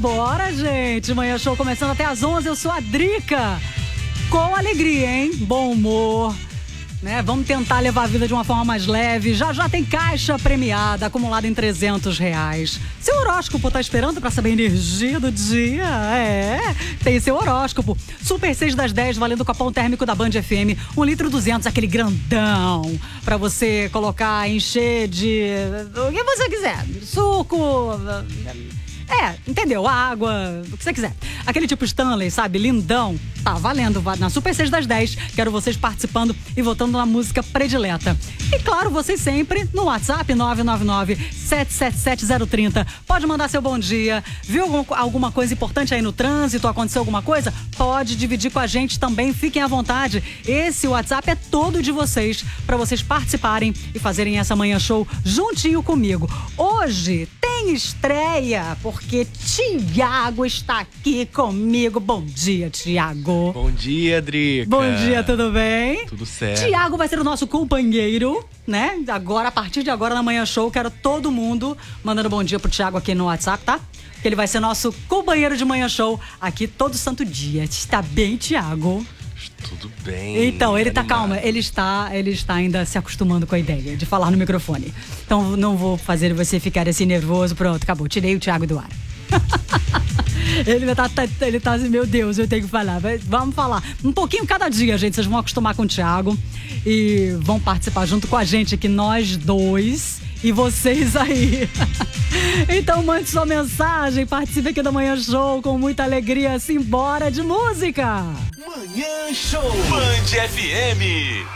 Simbora, gente. Manhã Show começando até às 11. Eu sou a Drica. Com alegria, hein? Bom humor. Né? Vamos tentar levar a vida de uma forma mais leve. Já tem caixa premiada, acumulada em R$300. Seu horóscopo tá esperando pra saber a energia do dia? Tem seu horóscopo. Super 6 das 10, valendo copão térmico da Band FM. 1 litro 200, aquele grandão. Pra você colocar, encher de... o que você quiser. Suco... entendeu? Água, o que você quiser. Aquele tipo Stanley, sabe? Lindão. Tá valendo. Na Super 6 das 10. Quero vocês participando e votando na música predileta. E claro, vocês sempre no WhatsApp 999-777-030. Pode mandar seu bom dia. Viu alguma coisa importante aí no trânsito? Aconteceu alguma coisa? Pode dividir com a gente também. Fiquem à vontade. Esse WhatsApp é todo de vocês, pra vocês participarem e fazerem essa Manhã Show juntinho comigo. Hoje tem estreia, porque Tiago está aqui comigo. Bom dia, Tiago. Bom dia, Drica. Bom dia, tudo bem? Tudo certo. Tiago vai ser o nosso companheiro, né? Agora, a partir de agora, na Manhã Show, quero todo mundo mandando bom dia pro Tiago aqui no WhatsApp, tá? Que ele vai ser nosso companheiro de Manhã Show aqui todo santo dia. Está bem, Tiago? Tudo bem. Então, ele tá calma, ele está ainda se acostumando com a ideia de falar no microfone. Então, não vou fazer você ficar assim nervoso. Pronto, acabou, tirei o Tiago do ar. Ele tá assim, meu Deus, eu tenho que falar. Vamos falar um pouquinho cada dia, gente. Vocês vão acostumar com o Tiago e vão participar junto com a gente aqui, nós dois e vocês aí. Então mande sua mensagem, participe aqui da Manhã Show com muita alegria. Simbora de música. Manhã Show Band FM.